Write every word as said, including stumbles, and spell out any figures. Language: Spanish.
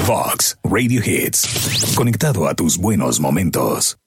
Vox Radio Hits. Conectado a tus buenos momentos.